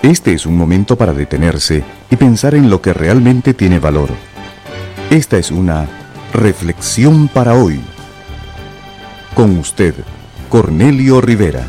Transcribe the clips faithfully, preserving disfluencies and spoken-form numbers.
Este es un momento para detenerse y pensar en lo que realmente tiene valor. Esta es una reflexión para hoy. Con usted, Cornelio Rivera.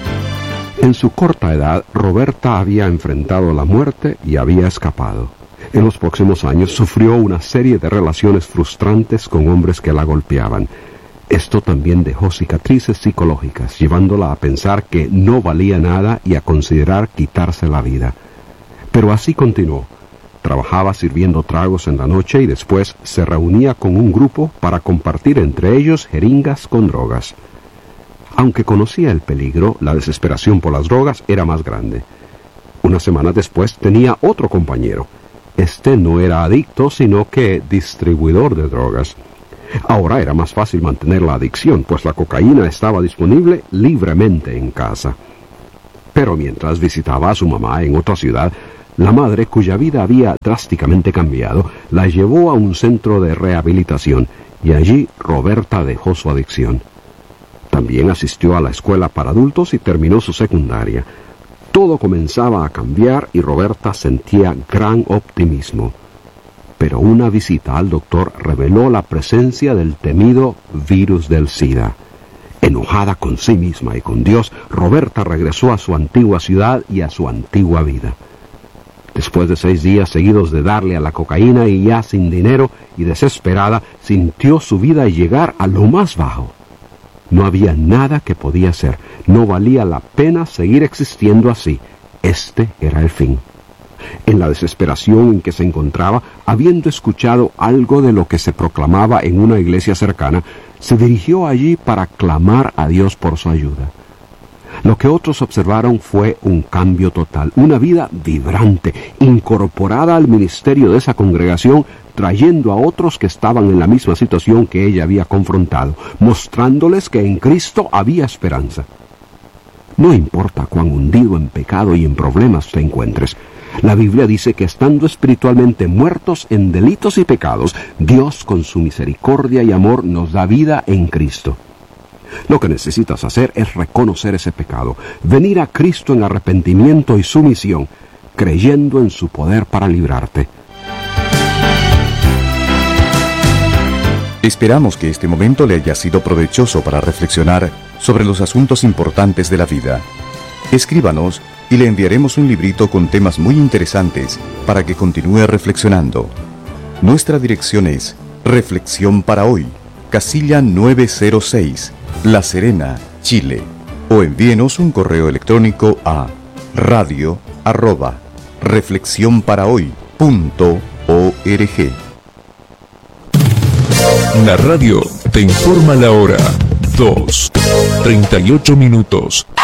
En su corta edad, Roberta había enfrentado la muerte y había escapado. En los próximos años sufrió una serie de relaciones frustrantes con hombres que la golpeaban. Esto también dejó cicatrices psicológicas, llevándola a pensar que no valía nada y a considerar quitarse la vida. Pero así continuó. Trabajaba sirviendo tragos en la noche y después se reunía con un grupo para compartir entre ellos jeringas con drogas. Aunque conocía el peligro, la desesperación por las drogas era más grande. Una semana después tenía otro compañero. Este no era adicto, sino que distribuidor de drogas. Ahora era más fácil mantener la adicción, pues la cocaína estaba disponible libremente en casa. Pero mientras visitaba a su mamá en otra ciudad, la madre, cuya vida había drásticamente cambiado, la llevó a un centro de rehabilitación, y allí Roberta dejó su adicción. También asistió a la escuela para adultos y terminó su secundaria. Todo comenzaba a cambiar y Roberta sentía gran optimismo. Pero una visita al doctor reveló la presencia del temido virus del SIDA. Enojada con sí misma y con Dios, Roberta regresó a su antigua ciudad y a su antigua vida. Después de seis días seguidos de darle a la cocaína y ya sin dinero y desesperada, sintió su vida llegar a lo más bajo. No había nada que podía hacer, no valía la pena seguir existiendo así. Este era el fin. En la desesperación en que se encontraba, habiendo escuchado algo de lo que se proclamaba en una iglesia cercana, se dirigió allí para clamar a Dios por su ayuda. Lo que otros observaron fue un cambio total, una vida vibrante, incorporada al ministerio de esa congregación, trayendo a otros que estaban en la misma situación que ella había confrontado, mostrándoles que en Cristo había esperanza. No importa cuán hundido en pecado y en problemas te encuentres, la Biblia dice que estando espiritualmente muertos en delitos y pecados, Dios con su misericordia y amor nos da vida en Cristo. Lo que necesitas hacer es reconocer ese pecado, venir a Cristo en arrepentimiento y sumisión, creyendo en su poder para librarte. Esperamos que este momento le haya sido provechoso para reflexionar sobre los asuntos importantes de la vida. Escríbanos y le enviaremos un librito con temas muy interesantes para que continúe reflexionando. Nuestra dirección es Reflexión para Hoy, casilla nueve cero seis, La Serena, Chile. O envíenos un correo electrónico a radio arroba reflexionparahoy punto org. La radio te informa la hora. dos, treinta y ocho minutos.